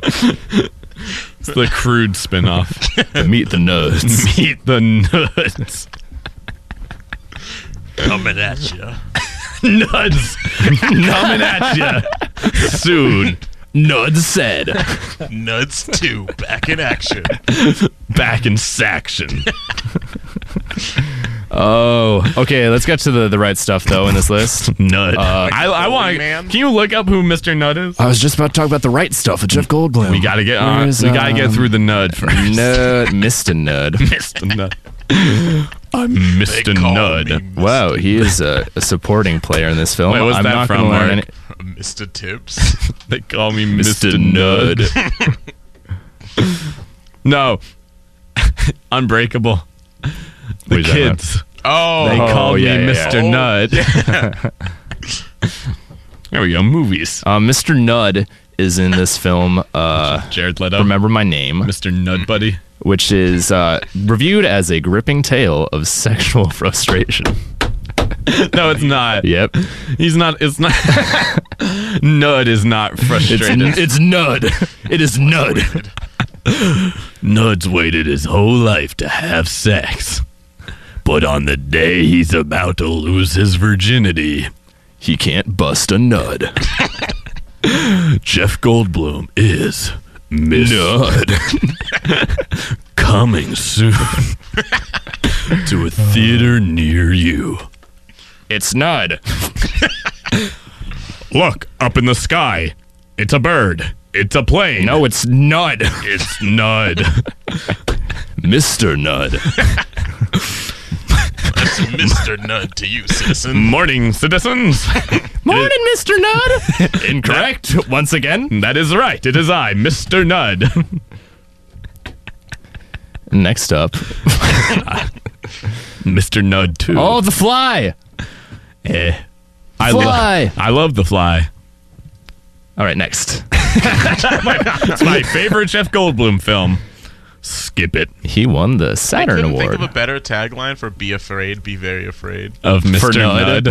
It's the crude spinoff. Meet the Nuds. Meet the Nuds. Coming at you. Nuds coming at you soon. Nuds said. Nuds 2 back in action. Back in Saction. Oh, okay. Let's get to the right stuff though in this list. Nud. I want. Man? Can you look up who Mr. Nud is? I was just about to talk about the right stuff with Jeff Goldblum. We gotta get on. Where's, We gotta get through the Nud first. Nud, Mr. Nud. Mr. Nud. I'm Mr. They call Nud. me Wow, he is a supporting player in this film. Wait, what's I'm that not from, gonna learn Mark? any- Mr. Tibbs. They call me Mr. Mr. Nud. No. Unbreakable. The What are you talking kids. Oh, They called yeah, me yeah, Mr. yeah. Nud. There we go. Movies. Mr. Nud is in this film. Jared Leto. Remember My Name, Mr. Nud Buddy. which is reviewed as a gripping tale of sexual frustration. No, it's not. Yep, He's not. It's not. Nud is not frustrated. it's Nud. It is Nud. Nud's waited his whole life to have sex. But on the day he's about to lose his virginity, He can't bust a Nud. Jeff Goldblum is Nud. coming soon to a theater near you. It's Nud. Look, up in the sky. It's a bird. It's a plane. No, it's Nud. It's Nud. Mr. Nud. That's Mr. Nud to you, citizen. Morning, citizens. Morning, Mr. Nud. Incorrect. Once again. That is right. It is I, Mr. Nud. Next up. Mr. Nud 2. Oh, The Fly. I Fly. I love The Fly. All right, next. It's my favorite Jeff Goldblum film. Skip it. He won the I Saturn couldn't Award. think of a better tagline for "Be afraid, be very afraid." Of Mr. For Nud.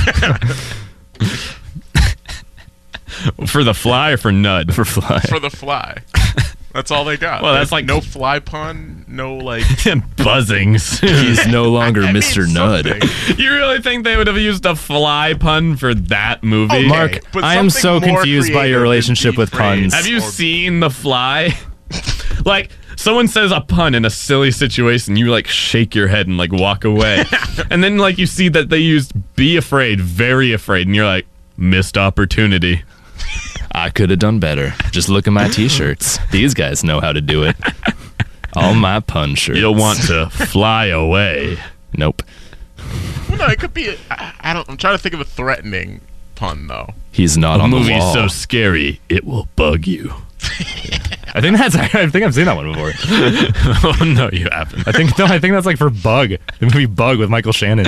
Nud. For The Fly or for Nud? For Fly. For the fly. That's all they got. Well, that's There's like- no fly pun, no like. Buzzings. He's no longer I Mr. mean Nud. something. You really think they would have used a fly pun for that movie? Okay, Mark, but I am so something more confused by creative your than relationship be with puns. Have you Or- seen The Fly? Like, someone says a pun in a silly situation, you like shake your head and like walk away. And then like you see that they used be afraid, very afraid, and you're like, missed opportunity. I could have done better. Just look at my t-shirts. These guys know how to do it. All my pun shirts. You'll want to fly away. Nope. Well, no, it could be. I don't. I'm trying to think of a threatening pun though. He's not A on the movie wall. so scary, it will bug you. I think I've seen that one before. Oh, no, you haven't. I think that's like for Bug. The movie Bug with Michael Shannon.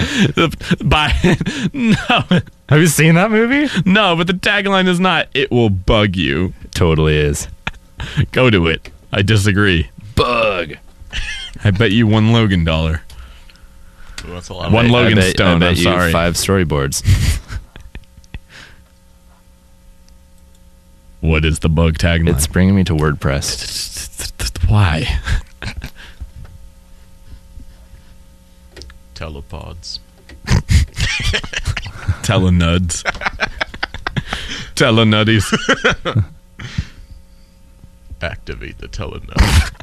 No, Have you seen that movie? no, but the tagline is not, it will bug you. Totally is. Go to it. I disagree. Bug. I bet you $1 Logan. Ooh, that's a lot. One Of Logan I bet Stone, I'm you sorry. 5 storyboards. What is the bug tagline? It's bringing me to WordPress. Why? Telepods. Telenuds. Telenuddies. Activate the telenode.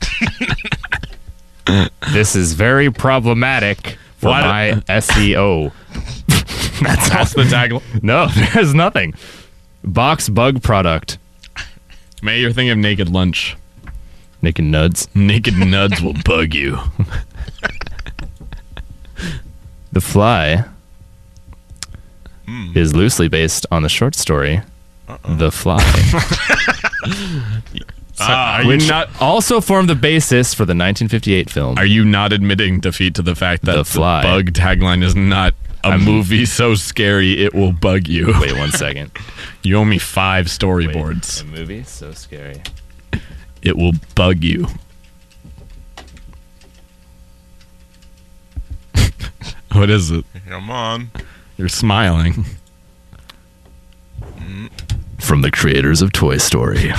This is very problematic for Why- my SEO. That's the tagline. No, there's nothing. Box bug product. Maybe you're thinking of Naked Lunch. Naked Nuds. Naked Nuds will bug you. The Fly is loosely based on the short story The Fly, Are you which not? also formed the basis for the 1958 film. Are you not admitting defeat to the fact that The Fly. bug tagline is not a movie so scary it will bug you? Wait 1 second. You owe me 5 storyboards. A movie so scary. It will bug you. What is it? Come on. You're smiling. From the creators of Toy Story.